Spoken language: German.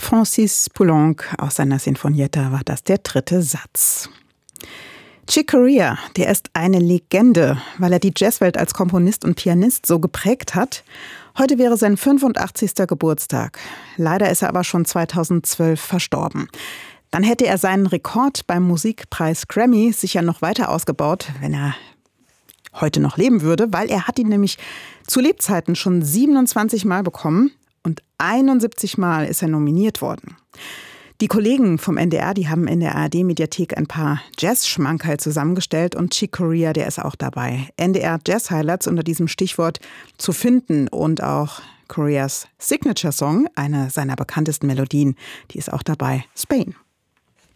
Francis Poulenc aus seiner Sinfonietta war das der 3. Satz. Chick Corea, der ist eine Legende, weil er die Jazzwelt als Komponist und Pianist so geprägt hat. Heute wäre sein 85. Geburtstag. Leider ist er aber schon 2012 verstorben. Dann hätte er seinen Rekord beim Musikpreis Grammy sicher noch weiter ausgebaut, wenn er heute noch leben würde, weil er hat ihn nämlich zu Lebzeiten schon 27 Mal bekommen und 71 Mal ist er nominiert worden. Die Kollegen vom NDR, die haben in der ARD-Mediathek ein paar Jazz-Schmankerl zusammengestellt und Chick Corea, der ist auch dabei. NDR Jazz Highlights unter diesem Stichwort zu finden und auch Coreas Signature-Song, eine seiner bekanntesten Melodien, die ist auch dabei, Spain.